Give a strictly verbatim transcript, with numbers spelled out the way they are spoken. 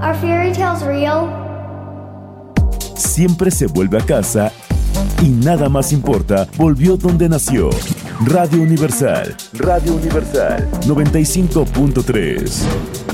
Are fairy tales real? Siempre se vuelve a casa y nada más importa, volvió donde nació. Radio Universal, Radio Universal, noventa y cinco punto tres.